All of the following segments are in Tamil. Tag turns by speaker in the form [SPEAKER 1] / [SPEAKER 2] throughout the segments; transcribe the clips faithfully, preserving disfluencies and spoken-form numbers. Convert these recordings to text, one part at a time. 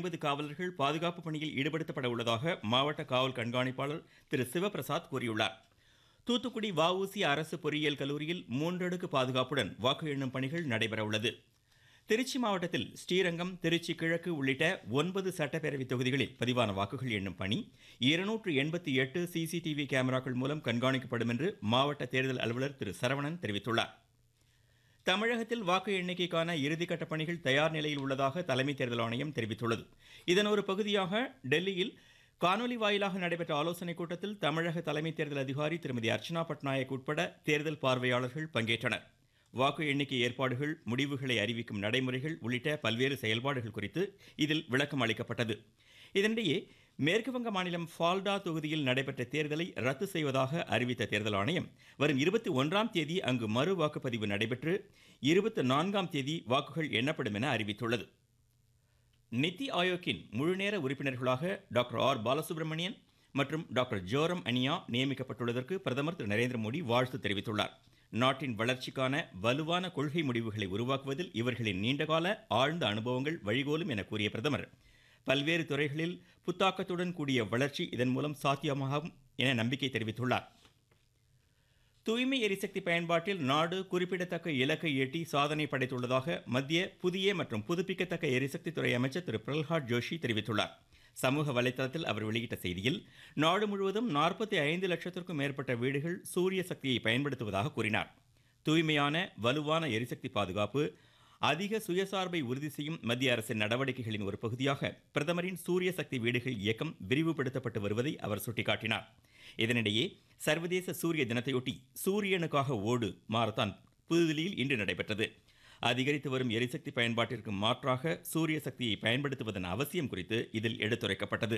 [SPEAKER 1] ஐம்பது காவலர்கள் பாதுகாப்பு பணியில் ஈடுபடுத்தப்பட உள்ளதாக மாவட்ட காவல் கண்காணிப்பாளர் திரு சிவபிரசாத் கூறியுள்ளார். தூத்துக்குடி வஉசி அரசு பொறியியல் கல்லூரியில் மூன்றடுக்கு பாதுகாப்புடன் வாக்கு எண்ணும் பணிகள் நடைபெற உள்ளது. திருச்சி மாவட்டத்தில் ஸ்ரீரங்கம், திருச்சி கிழக்கு உள்ளிட்ட ஒன்பது சட்டப்பேரவை தொகுதிகளில் பதிவான வாக்குகள் எண்ணும் பணி இருநூற்று எண்பத்தி எட்டு சிசிடிவி கேமராக்கள் மூலம் கண்காணிக்கப்படும் என்று மாவட்ட தேர்தல் அலுவலர் திரு சரவணன் தெரிவித்துள்ளார். தமிழகத்தில் வாக்கு எண்ணிக்கைக்கான இறுதிக்கட்ட பணிகள் தயார் நிலையில் உள்ளதாக தலைமை தேர்தல் ஆணையம் தெரிவித்துள்ளது. இதன் ஒரு பகுதியாக டெல்லியில் காணொலி வாயிலாக நடைபெற்ற ஆலோசனைக் கூட்டத்தில் தமிழக தலைமை தேர்தல் அதிகாரி திருமதி அர்ச்சனா பட்நாயக் உட்பட தேர்தல் பார்வையாளர்கள் பங்கேற்றனர். வாக்கு எண்ணிக்கை ஏற்பாடுகள், முடிவுகளை அறிவிக்கும் நடைமுறைகள் உள்ளிட்ட பல்வேறு செயல்பாடுகள் குறித்து இதில் விளக்கம் அளிக்கப்பட்டது. இதனிடையே மேற்குவங்க மாநிலம் ஃபால்டா தொகுதியில் நடைபெற்ற தேர்தலை ரத்து செய்வதாக அறிவித்த தேர்தல் ஆணையம் வரும் இருபத்தி ஒன்றாம் தேதி அங்கு மறு வாக்குப்பதிவு நடைபெற்று இருபத்தி நான்காம் தேதி வாக்குகள் எண்ணப்படும் என அறிவித்துள்ளது. நித்தி ஆயோக்கின் முழுநேர உறுப்பினர்களாக டாக்டர் ஆர் பாலசுப்ரமணியன் மற்றும் டாக்டர் ஜோரம் அனியா நியமிக்கப்பட்டுள்ளதற்கு பிரதமர் திரு நரேந்திர மோடி வாழ்த்து தெரிவித்துள்ளார். நாட்டின் வளர்ச்சிக்கான வலுவான கொள்கை முடிவுகளை உருவாக்குவதில் இவர்களின் நீண்டகால ஆழ்ந்த அனுபவங்கள் வழிகோலும் என கூறிய பிரதமர், பல்வேறு துறைகளில் புத்தாக்கத்துடன் கூடிய வளர்ச்சி இதன் மூலம் சாத்தியமாகும் என நம்பிக்கை தெரிவித்துள்ளார். தூய்மை எரிசக்தி பயன்பாட்டில் நாடு குறிப்பிடத்தக்க இலக்கை எட்டி சாதனை படைத்துள்ளதாக மத்திய புதிய மற்றும் புதுப்பிக்கத்தக்க எரிசக்தி துறை அமைச்சர் திரு பிரல்ஹாத் ஜோஷி தெரிவித்துள்ளார். சமூக வலைதளத்தில் அவர் வெளியிட்ட செய்தியில், நாடு முழுவதும் நாற்பத்தி ஐந்து லட்சத்திற்கும் மேற்பட்ட வீடுகள் சூரிய சக்தியை பயன்படுத்துவதாக கூறினார். தூய்மையான வலுவான எரிசக்தி பாதுகாப்பு, அதிக சுயசார்பை உறுதி செய்யும் மத்திய அரசின் நடவடிக்கைகளின் ஒரு பகுதியாக பிரதமரின் சூரிய சக்தி வீடுகள் இயக்கம் விரிவுபடுத்தப்பட்டு வருவதை அவர் சுட்டிக்காட்டினார். இதனிடையே சர்வதேச சூரிய தினத்தையொட்டி சூரியனுக்காக ஓடு மாரத்தான் புதுதில்லியில் இன்று நடைபெற்றது. அதிகரித்து வரும் எரிசக்தி பயன்பாட்டிற்கு மாற்றாக சூரிய சக்தியை பயன்படுத்துவதன் அவசியம் குறித்து இதில் எடுத்துரைக்கப்பட்டது.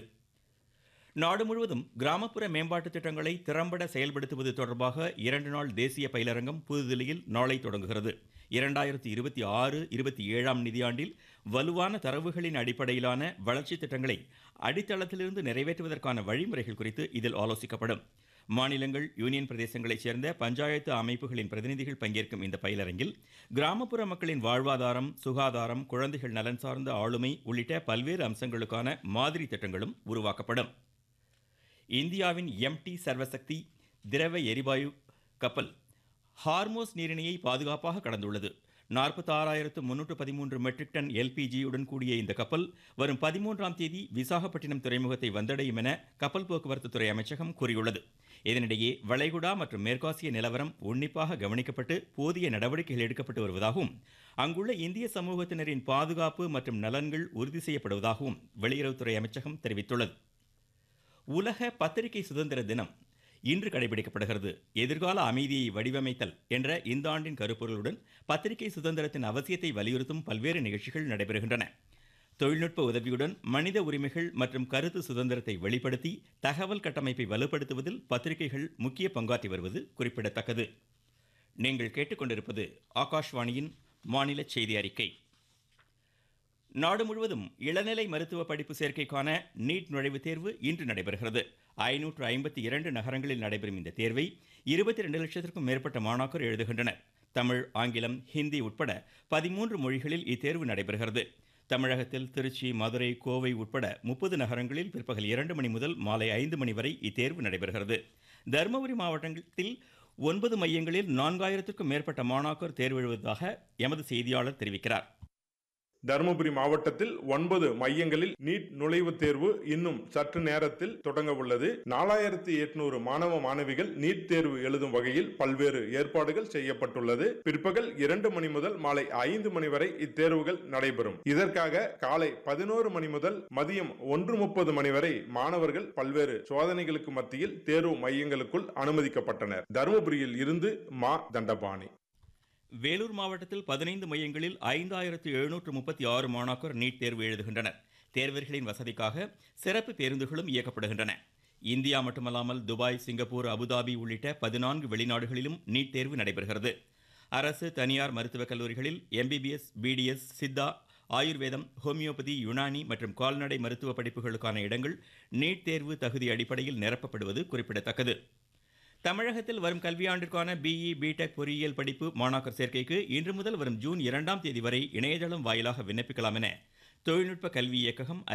[SPEAKER 1] நாடு முழுவதும் கிராமப்புற மேம்பாட்டு திட்டங்களை திறம்பட செயல்படுத்துவது தொடர்பாக இரண்டு நாள் தேசிய பயிலரங்கம் புதுதில்லியில் நாளை தொடங்குகிறது. இரண்டாயிரத்தி இருபத்தி ஆறு இருபத்தி ஏழாம் நிதியாண்டில் வலுவான தரவுகளின் அடிப்படையிலான வளர்ச்சி திட்டங்களை அடித்தளத்திலிருந்து நிறைவேற்றுவதற்கான வழிமுறைகள் குறித்து இதில் ஆலோசிக்கப்படும். மாநிலங்கள், யூனியன் பிரதேசங்களைச் சேர்ந்த பஞ்சாயத்து அமைப்புகளின் பிரதிநிதிகள் பங்கேற்கும் இந்த பயிலரங்கில் கிராமப்புற மக்களின் வாழ்வாதாரம், சுகாதாரம், குழந்தைகள் நலன் சார்ந்த ஆளுமை உள்ளிட்ட பல்வேறு அம்சங்களுக்கான மாதிரி திட்டங்களும் உருவாக்கப்படும். இந்தியாவின் எம்டி சர்வசக்தி திரவ எரிவாயு கப்பல் ஹார்மோஸ் நீரிணையை பாதுகாப்பாக கடந்துள்ளது. நாற்பத்தி ஆறாயிரத்து முன்னூற்று பதிமூன்று மெட்ரிக் டன் எல்பிஜியுடன் கூடிய இந்த கப்பல் வரும் பதிமூன்றாம் தேதி விசாகப்பட்டினம் துறைமுகத்தை வந்தடையும் என கப்பல் போக்குவரத்து துறை அமைச்சகம் கூறியுள்ளது. இதனிடையே வளைகுடா மற்றும் மேற்காசிய நிலவரம் உன்னிப்பாக கவனிக்கப்பட்டு போதிய நடவடிக்கைகள் எடுக்கப்பட்டு வருவதாகவும், அங்குள்ள இந்திய சமூகத்தினரின் பாதுகாப்பு மற்றும் நலன்கள் உறுதி செய்யப்படுவதாகவும் வெளியுறவுத்துறை அமைச்சகம் தெரிவித்துள்ளது. உலக பத்திரிகை சுதந்திர தினம் இன்று கடைபிடிக்கப்படுகிறது. எதிர்கால அமைதியை வடிவமைத்தல் என்ற இந்த ஆண்டின் கருப்பொருளுடன் பத்திரிகை சுதந்திரத்தின் அவசியத்தை வலியுறுத்தும் பல்வேறு நிகழ்ச்சிகள் நடைபெறுகின்றன. தொழில்நுட்ப உதவியுடன் மனித உரிமைகள் மற்றும் கருத்து சுதந்திரத்தை வெளிப்படுத்தி தகவல் கட்டமைப்பை வலுப்படுத்துவதில் பத்திரிகைகள் முக்கிய பங்காற்றி வருவது குறிப்பிடத்தக்கது. நீங்கள் கேட்டுக்கொண்டிருப்பது ஆகாஷ்வாணியின் மாநில செய்தி அறிக்கை. நாடு முழுவதும் இளநிலை மருத்துவ படிப்பு சேர்க்கைக்கான நீட் நுழைவுத் தேர்வு இன்று நடைபெறுகிறது. ஐநூற்று ஐம்பத்தி இரண்டு நகரங்களில் நடைபெறும் இந்த தேர்வை இருபத்தி இரண்டு லட்சத்திற்கும் மேற்பட்ட மாணாக்கர் எழுதுகின்றனர். தமிழ், ஆங்கிலம், ஹிந்தி உட்பட பதிமூன்று மொழிகளில் இத்தேர்வு நடைபெறுகிறது. தமிழகத்தில் திருச்சி, மதுரை, கோவை உட்பட முப்பது நகரங்களில் பிற்பகல் இரண்டு மணி முதல் மாலை ஐந்து மணி வரை இத்தேர்வு நடைபெறுகிறது. தருமபுரி மாவட்டத்தில் ஒன்பது மையங்களில் நான்காயிரத்திற்கும் மேற்பட்ட மாணாக்கர் தேர்வு எழுதுவதாக எமது செய்தியாளர் தெரிவிக்கிறார்.
[SPEAKER 2] தருமபுரி மாவட்டத்தில் ஒன்பது மையங்களில் நீட் நுழைவுத் தேர்வு இன்னும் சற்று நேரத்தில் தொடங்க உள்ளது. நாலாயிரத்தி எட்நூறு மாணவ மாணவிகள் நீட் தேர்வு எழுதும் வகையில் பல்வேறு ஏற்பாடுகள் செய்யப்பட்டுள்ளது. பிற்பகல் இரண்டு மணி முதல் மாலை ஐந்து மணி வரை இத்தேர்வுகள் நடைபெறும். இதற்காக காலை பதினோரு மணி முதல் மதியம் ஒன்று முப்பது மணி வரை மாணவர்கள் பல்வேறு சோதனைகளுக்கு மத்தியில் தேர்வு மையங்களுக்குள் அனுமதிக்கப்பட்டனர். தருமபுரியில் இருந்து மா தண்டபாணி.
[SPEAKER 1] வேலூர் மாவட்டத்தில் பதினைந்து மையங்களில் ஐந்தாயிரத்து எழுநூற்று முப்பத்தி ஆறு மாணாக்கர் நீட் தேர்வு எழுதுகின்றனர். தேர்வர்களின் வசதிக்காக சிறப்பு பேருந்துகளும் இயக்கப்படுகின்றன. இந்தியா மட்டுமல்லாமல் துபாய், சிங்கப்பூர், அபுதாபி உள்ளிட்ட பதினான்கு வெளிநாடுகளிலும் நீட் தேர்வு நடைபெறுகிறது. அரசு, தனியார் மருத்துவக் கல்லூரிகளில் எம்பிபிஎஸ், பிடிஎஸ், சித்தா, ஆயுர்வேதம், ஹோமியோபதி, யுனானி மற்றும் கால்நடை மருத்துவ படிப்புகளுக்கான இடங்கள் நீட் தேர்வு தகுதி அடிப்படையில் நிரப்பப்படுவது குறிப்பிடத்தக்கது. தமிழகத்தில் வரும் கல்வியாண்டிற்கான பிஇ, பிடெக் பொறியியல் படிப்பு மாணாக்கர் சேர்க்கைக்கு இன்று முதல் வரும் ஜூன் இரண்டாம் தேதி வரை இணையதளம் வாயிலாக விண்ணப்பிக்கலாம் என தொழில்நுட்ப கல்வி இயக்ககம்